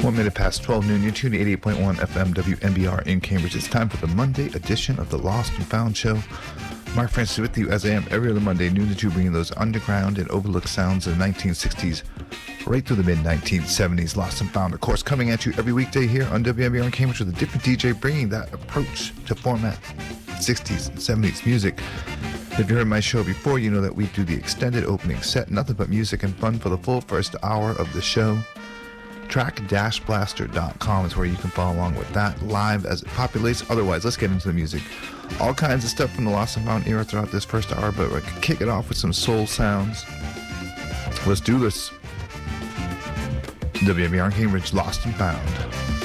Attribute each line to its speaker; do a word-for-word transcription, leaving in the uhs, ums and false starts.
Speaker 1: One minute past twelve noon, you're tuned to eighty-eight point one F M W N B R in Cambridge. It's time for the Monday edition of the Lost and Found Show. Mark Francis with you as I am every other Monday, noon to two, bringing those underground and overlooked sounds of the nineteen sixties right through the mid nineteen seventies. Lost and Found, of course, coming at you every weekday here on W N B R in Cambridge with a different D J bringing that approach to format sixties and seventies music. If you heard my show before, you know that we do the extended opening set, nothing but music and fun for the full first hour of the show. track dash blaster dot com is where you can follow along with that live as it populates. Otherwise, let's get into the music. All kinds of stuff from the Lost and Found era throughout this first hour, but we're going to kick it off with some soul sounds. Let's do this. W N B R in Cambridge, Lost and Found.